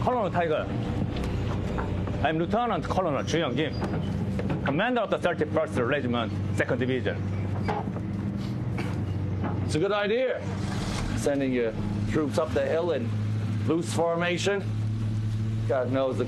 Colonel Tiger. I'm Lieutenant Colonel Chu Young-kim, commander of the 31st Regiment, 2nd Division. It's a good idea, sending your troops up the hill in loose formation. God knows the